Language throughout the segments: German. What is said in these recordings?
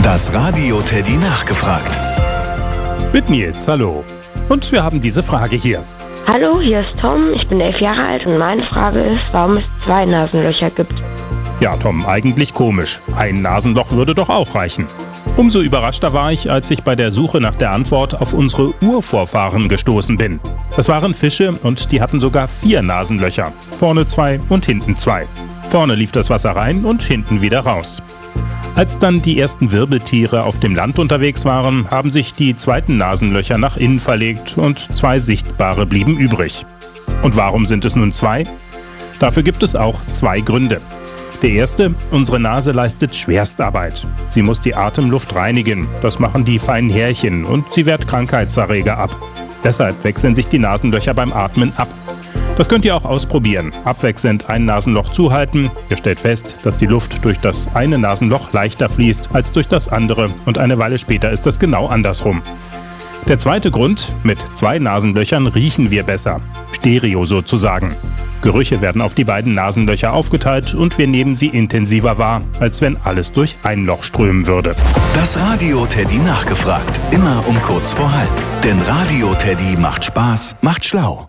Das Radio Teddy nachgefragt. Mit Nils, hallo. Und wir haben diese Frage hier. Hallo, hier ist Tom, ich bin 11 Jahre alt und meine Frage ist, warum es 2 Nasenlöcher gibt. Ja, Tom, eigentlich komisch. Ein Nasenloch würde doch auch reichen. Umso überraschter war ich, als ich bei der Suche nach der Antwort auf unsere Urvorfahren gestoßen bin. Das waren Fische und die hatten sogar 4 Nasenlöcher. Vorne 2 und hinten 2. Vorne lief das Wasser rein und hinten wieder raus. Als dann die ersten Wirbeltiere auf dem Land unterwegs waren, haben sich die zweiten Nasenlöcher nach innen verlegt und 2 sichtbare blieben übrig. Und warum sind es nun 2? Dafür gibt es auch 2 Gründe. Der erste, unsere Nase leistet Schwerstarbeit. Sie muss die Atemluft reinigen, das machen die feinen Härchen und sie wehrt Krankheitserreger ab. Deshalb wechseln sich die Nasenlöcher beim Atmen ab. Das könnt ihr auch ausprobieren. Abwechselnd ein Nasenloch zuhalten. Ihr stellt fest, dass die Luft durch das eine Nasenloch leichter fließt als durch das andere und eine Weile später ist das genau andersrum. Der zweite Grund, mit 2 Nasenlöchern riechen wir besser. Stereo sozusagen. Gerüche werden auf die beiden Nasenlöcher aufgeteilt und wir nehmen sie intensiver wahr, als wenn alles durch ein Loch strömen würde. Das Radio Teddy nachgefragt. Immer um kurz vor halb. Denn Radio Teddy macht Spaß, macht schlau.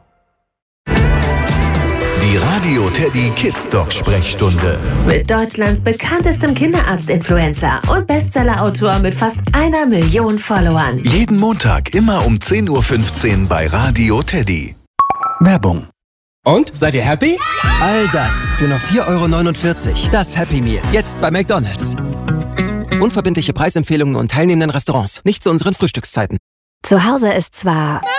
Die Radio Teddy Kids Dog Sprechstunde. Mit Deutschlands bekanntestem Kinderarzt-Influencer und Bestseller-Autor mit fast 1 Million Followern. Jeden Montag immer um 10:15 Uhr bei Radio Teddy. Werbung. Und? Seid ihr happy? All das für nur 4,49 €. Das Happy Meal. Jetzt bei McDonald's. Unverbindliche Preisempfehlungen und teilnehmenden Restaurants. Nicht zu unseren Frühstückszeiten. Zu Hause ist zwar